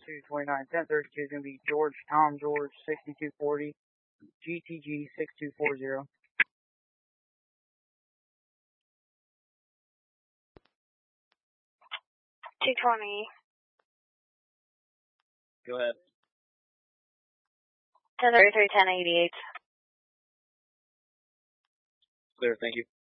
229, 1032 is going to be George, Tom, George, 6240, GTG 6240. Go ahead. 1033, 1088. Clear, thank you.